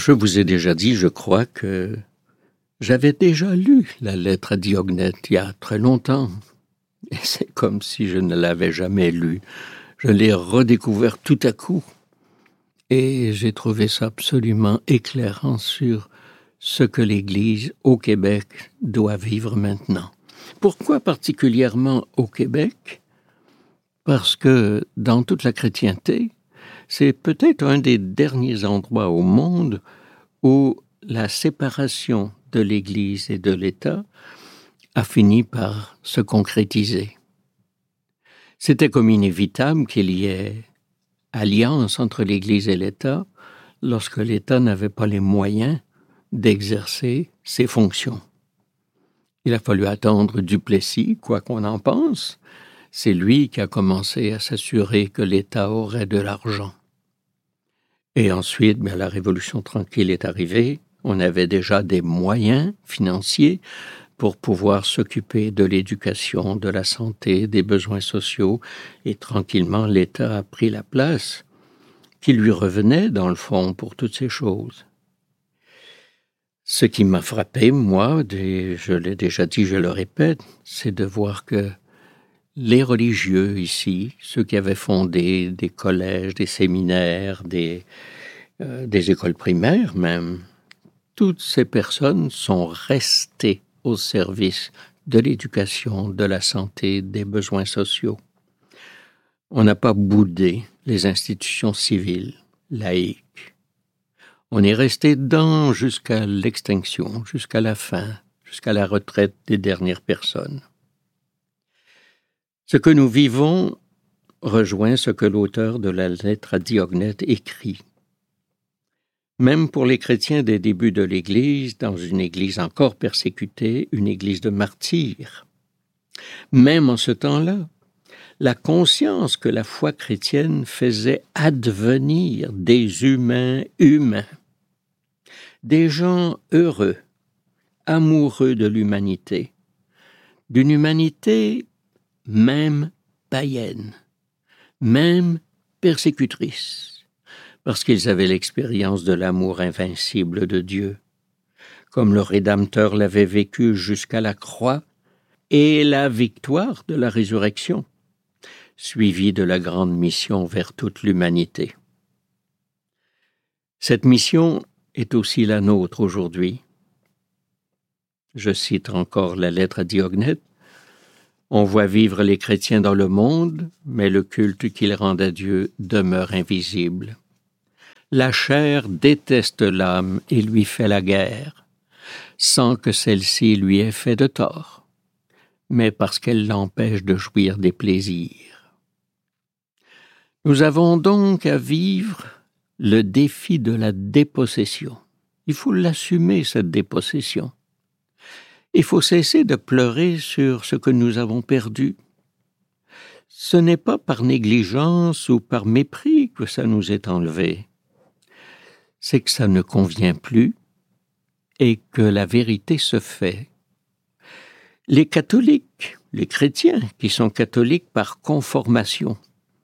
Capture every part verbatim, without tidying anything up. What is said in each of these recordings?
Je vous ai déjà dit, je crois, que j'avais déjà lu la lettre à Diognète il y a très longtemps. Et c'est comme si je ne l'avais jamais lue. Je l'ai redécouvert tout à coup. Et j'ai trouvé ça absolument éclairant sur ce que l'Église au Québec doit vivre maintenant. Pourquoi particulièrement au Québec? Parce que dans toute la chrétienté, c'est peut-être un des derniers endroits au monde où la séparation de l'Église et de l'État a fini par se concrétiser. C'était comme inévitable qu'il y ait alliance entre l'Église et l'État lorsque l'État n'avait pas les moyens d'exercer ses fonctions. Il a fallu attendre Duplessis, quoi qu'on en pense. C'est lui qui a commencé à s'assurer que l'État aurait de l'argent. Et ensuite, bien, la Révolution tranquille est arrivée. On avait déjà des moyens financiers pour pouvoir s'occuper de l'éducation, de la santé, des besoins sociaux. Et tranquillement, l'État a pris la place qui lui revenait, dans le fond, pour toutes ces choses. Ce qui m'a frappé, moi, je l'ai déjà dit, je le répète, c'est de voir que les religieux ici, ceux qui avaient fondé des collèges, des séminaires, des, euh, des écoles primaires même, toutes ces personnes sont restées au service de l'éducation, de la santé, des besoins sociaux. On n'a pas boudé les institutions civiles, laïques. On est resté dedans jusqu'à l'extinction, jusqu'à la fin, jusqu'à la retraite des dernières personnes. Ce que nous vivons rejoint ce que l'auteur de la lettre à Diognète écrit. Même pour les chrétiens des débuts de l'Église, dans une Église encore persécutée, une Église de martyrs, même en ce temps-là, la conscience que la foi chrétienne faisait advenir des humains humains, des gens heureux, amoureux de l'humanité, d'une humanité même païenne, même persécutrice, parce qu'ils avaient l'expérience de l'amour invincible de Dieu, comme le Rédempteur l'avait vécu jusqu'à la croix et la victoire de la résurrection, suivie de la grande mission vers toute l'humanité. Cette mission est aussi la nôtre aujourd'hui. Je cite encore la lettre à Diognète. On voit vivre les chrétiens dans le monde, mais le culte qu'ils rendent à Dieu demeure invisible. La chair déteste l'âme et lui fait la guerre, sans que celle-ci lui ait fait de tort, mais parce qu'elle l'empêche de jouir des plaisirs. Nous avons donc à vivre le défi de la dépossession. Il faut l'assumer, cette dépossession. Il faut cesser de pleurer sur ce que nous avons perdu. Ce n'est pas par négligence ou par mépris que ça nous est enlevé. C'est que ça ne convient plus et que la vérité se fait. Les catholiques, les chrétiens qui sont catholiques par conformation,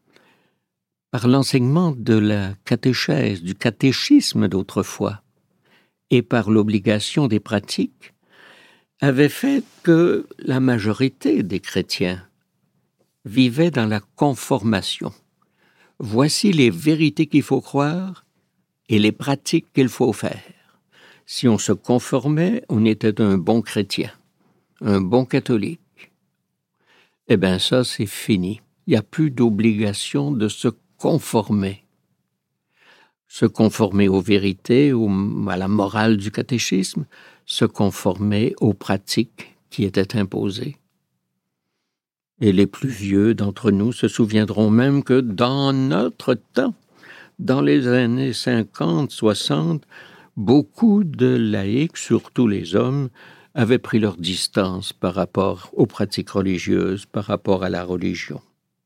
par l'enseignement de la catéchèse, du catéchisme d'autrefois, et par l'obligation des pratiques, avait fait que la majorité des chrétiens vivaient dans la conformation. Voici les vérités qu'il faut croire et les pratiques qu'il faut faire. Si on se conformait, on était un bon chrétien, un bon catholique. Eh bien ça, c'est fini. Il n'y a plus d'obligation de se conformer. Se conformer aux vérités, à la morale du catéchisme, se conformer aux pratiques qui étaient imposées. Et les plus vieux d'entre nous se souviendront même que dans notre temps, dans les années cinquante, soixante, beaucoup de laïcs, surtout les hommes, avaient pris leur distance par rapport aux pratiques religieuses, par rapport à la religion.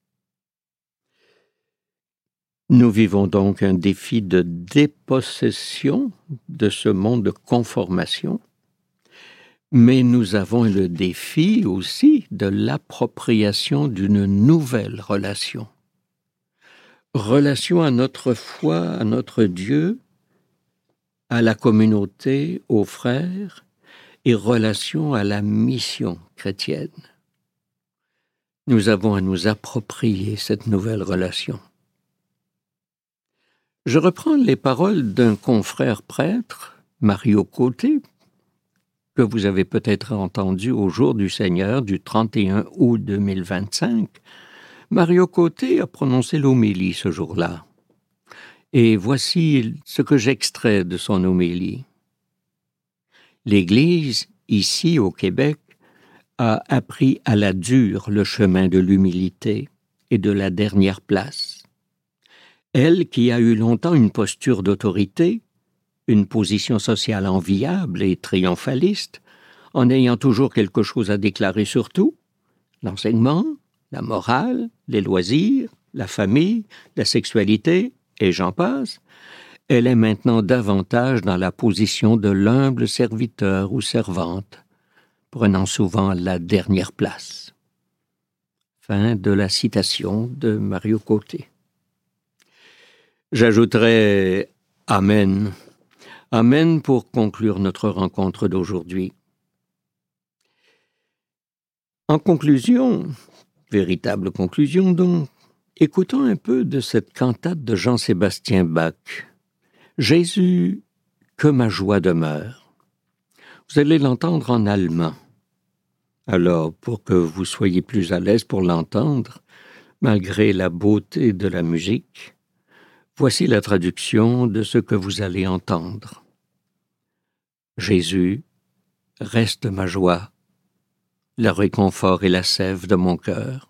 Nous vivons donc un défi de dépossession de ce monde de conformation, mais nous avons le défi aussi de l'appropriation d'une nouvelle relation. Relation à notre foi, à notre Dieu, à la communauté, aux frères et relation à la mission chrétienne. Nous avons à nous approprier cette nouvelle relation. Je reprends les paroles d'un confrère prêtre, Mario Côté, que vous avez peut-être entendu au jour du Seigneur du trente et un août deux mille vingt-cinq. Mario Côté a prononcé l'homélie ce jour-là. Et voici ce que j'extrais de son homélie. L'Église, ici au Québec, a appris à la dure le chemin de l'humilité et de la dernière place. Elle, qui a eu longtemps une posture d'autorité, une position sociale enviable et triomphaliste, en ayant toujours quelque chose à déclarer sur tout, l'enseignement, la morale, les loisirs, la famille, la sexualité, et j'en passe, elle est maintenant davantage dans la position de l'humble serviteur ou servante, prenant souvent la dernière place. Fin de la citation de Mario Côté. J'ajouterai « Amen ». Amen pour conclure notre rencontre d'aujourd'hui. En conclusion, véritable conclusion donc, écoutons un peu de cette cantate de Jean-Sébastien Bach. « Jésus, que ma joie demeure ». Vous allez l'entendre en allemand. Alors, pour que vous soyez plus à l'aise pour l'entendre, malgré la beauté de la musique, voici la traduction de ce que vous allez entendre. Jésus, reste ma joie, le réconfort et la sève de mon cœur.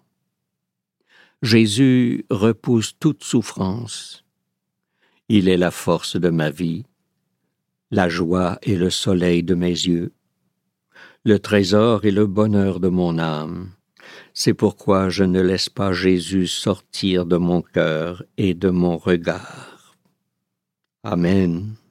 Jésus repousse toute souffrance. Il est la force de ma vie, la joie et le soleil de mes yeux, le trésor et le bonheur de mon âme. C'est pourquoi je ne laisse pas Jésus sortir de mon cœur et de mon regard. Amen.